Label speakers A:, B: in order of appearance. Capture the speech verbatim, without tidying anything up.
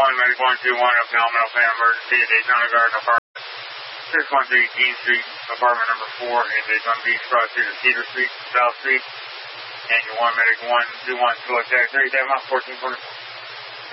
A: one, Medic one two one, abdominal pain emergency at Daytona Garden Apartment. six one three Dean Street, apartment number four in Daytona Beach, cross street of Cedar Street, South Street. Angel one, Medic one two one, select tag thirty-seven, fourteen forty-four.